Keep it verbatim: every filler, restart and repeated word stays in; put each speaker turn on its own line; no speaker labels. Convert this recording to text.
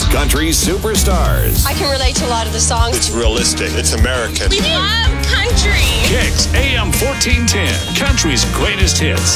country superstars.
I can relate to a lot of the songs.
It's realistic. It's American.
We love country.
Kicks A M fourteen ten, country's greatest hits.